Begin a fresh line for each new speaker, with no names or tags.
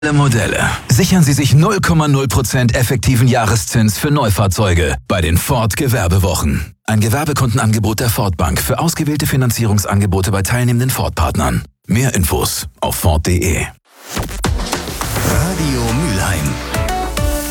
Modelle. Sichern Sie sich 0,0% effektiven Jahreszins für Neufahrzeuge bei den Ford Gewerbewochen. Ein Gewerbekundenangebot der Ford Bank für ausgewählte Finanzierungsangebote bei teilnehmenden Ford-Partnern. Mehr Infos auf Ford.de.
Radio Mülheim.